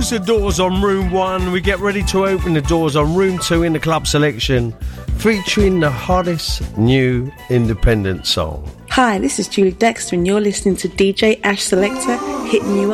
close the doors on room 1. We get ready to open the doors on room 2 in the club selection, featuring the hottest new independent song. Hi, this is Julie Dexter and you're listening to DJ Ash Selector, hitting you up